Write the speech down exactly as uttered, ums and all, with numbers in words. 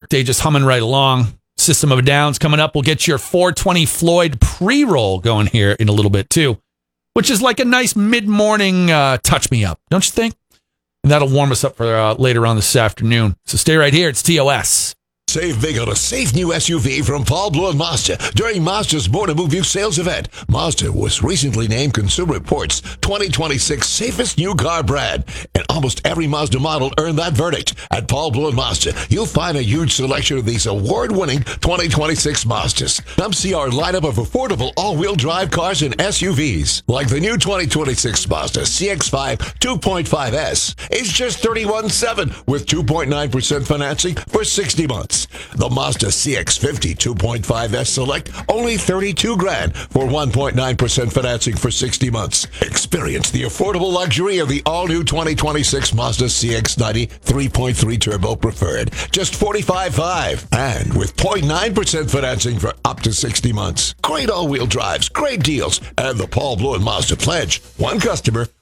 workday just humming right along. System of a Down's coming up. We'll get your four twenty Floyd pre-roll going here in a little bit, too, which is like a nice mid-morning uh, touch-me-up, don't you think? And that'll warm us up for uh, later on this afternoon. So stay right here. It's T O S. Save big on a safe new S U V from Paul Blue and Mazda during Mazda's Born to Move You sales event. Mazda was recently named Consumer Reports twenty twenty-six safest new car brand, and almost every Mazda model earned that verdict. At Paul Blue and Mazda, you'll find a huge selection of these award-winning twenty twenty-six Mazdas. Come see our lineup of affordable all-wheel drive cars and S U Vs, like the new twenty twenty-six Mazda C X five two point five S. It's just thirty-one seven with two point nine percent financing for sixty months. The Mazda C X fifty two point five S Select, only thirty-two grand for one point nine percent financing for sixty months. Experience the affordable luxury of the all-new twenty twenty-six Mazda C X ninety three point three Turbo Preferred, just forty-five five, and with zero point nine percent financing for up to sixty months. Great all-wheel drives, great deals, and the Paul Blue and Mazda Pledge. One customer,